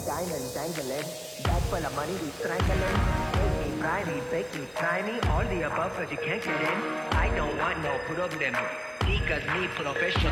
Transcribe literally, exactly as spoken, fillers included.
diamonds dangling. Bag full of money, we strangling. Make me, fry me, bake me, try me. All the above, but you can't get in. I don't want no problem. Because me professional.